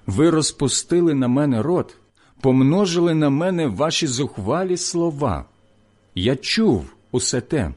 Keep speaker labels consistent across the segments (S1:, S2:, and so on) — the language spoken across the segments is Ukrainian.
S1: Ви розпустили на мене рот, помножили на мене ваші зухвалі слова. Я чув усе те.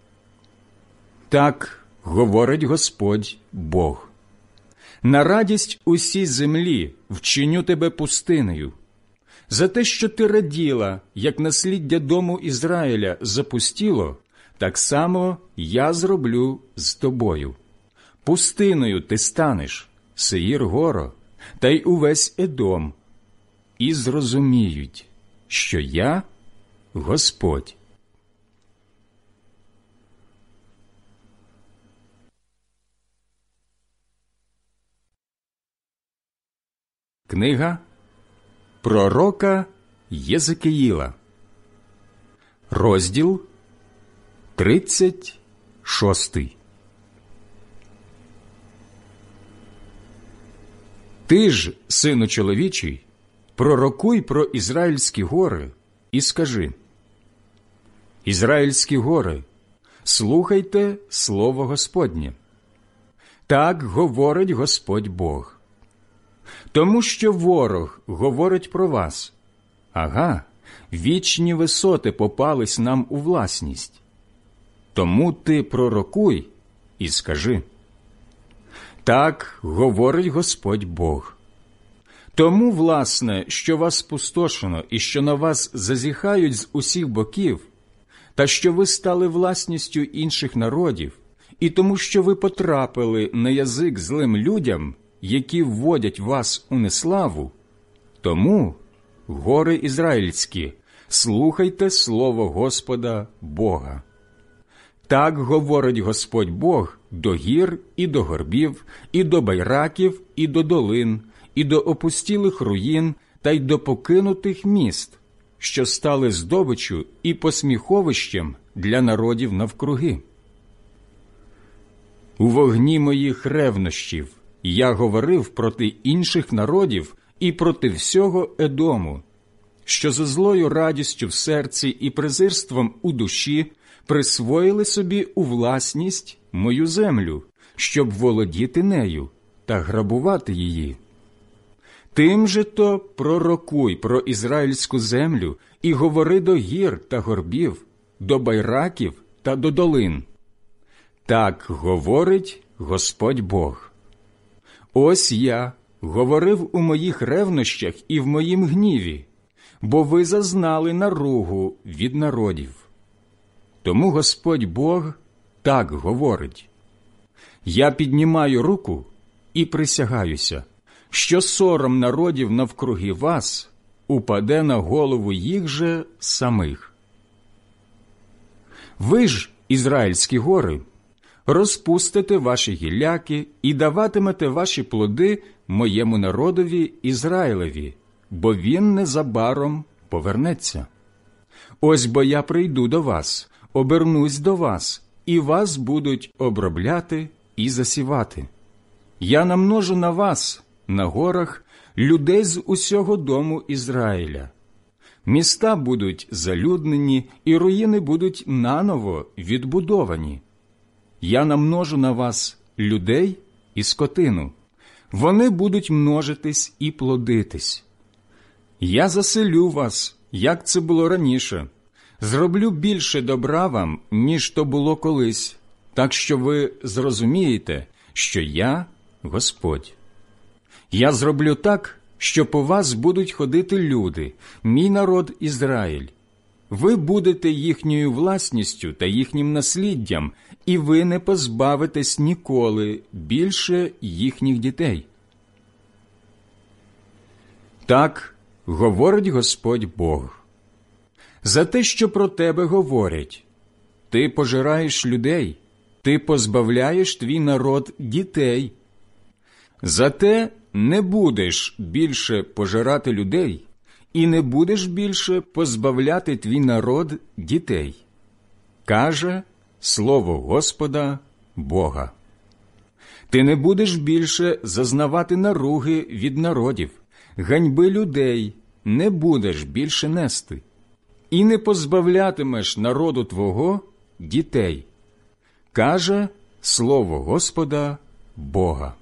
S1: Так говорить Господь Бог. На радість усій землі вчиню тебе пустинею. За те, що ти раділа, як насліддя дому Ізраїля запустіло, так само я зроблю з тобою. Пустиною ти станеш, Сеїр горо, та й увесь Едом, і зрозуміють, що я Господь. Книга пророка Єзекіїла, розділ 36. Ти ж, сину чоловічий, пророкуй про Ізраїльські гори і скажи: Ізраїльські гори, слухайте слово Господнє. Так говорить Господь Бог. Тому що ворог говорить про вас: ага, вічні висоти попались нам у власність. Тому ти пророкуй і скажи: так говорить Господь Бог. Тому, власне, що вас спустошено і що на вас зазіхають з усіх боків, та що ви стали власністю інших народів, і тому, що ви потрапили на язик злим людям, які вводять вас у неславу, тому, гори ізраїльські, слухайте слово Господа Бога. Так говорить Господь Бог до гір і до горбів, і до байраків, і до долин, і до опустілих руїн, та й до покинутих міст, що стали здобиччю і посміховищем для народів навкруги. У вогні моїх ревнощів я говорив проти інших народів і проти всього Едому, що зо злою радістю в серці і презирством у душі присвоїли собі у власність мою землю, щоб володіти нею та грабувати її. Тим же то пророкуй про ізраїльську землю і говори до гір та горбів, до байраків та до долин. Так говорить Господь Бог. Ось я говорив у моїх ревнощах і в моїм гніві, бо ви зазнали наругу від народів. Тому Господь Бог так говорить: я піднімаю руку і присягаюся, що сором народів навкруги вас упаде на голову їх же самих. Ви ж, Ізраїльські гори, розпустите ваші гілляки і даватимете ваші плоди моєму народові Ізраїлеві, бо він незабаром повернеться. Ось бо я прийду до вас, обернусь до вас, і вас будуть обробляти і засівати. Я намножу на вас, на горах, людей з усього дому Ізраїля. Міста будуть залюднені, і руїни будуть наново відбудовані. Я намножу на вас людей і скотину. Вони будуть множитись і плодитись. Я заселю вас, як це було раніше. Зроблю більше добра вам, ніж то було колись, так що ви зрозумієте, що я Господь. Я зроблю так, що по вас будуть ходити люди, мій народ Ізраїль. Ви будете їхньою власністю та їхнім насліддям, і ви не позбавитесь ніколи більше їхніх дітей. Так говорить Господь Бог. За те, що про тебе говорять: ти пожираєш людей, ти позбавляєш твій народ дітей. Зате не будеш більше пожирати людей, і не будеш більше позбавляти твій народ дітей, каже слово Господа Бога. Ти не будеш більше зазнавати наруги від народів, ганьби людей не будеш більше нести, і не позбавлятимеш народу твого дітей, каже слово Господа Бога.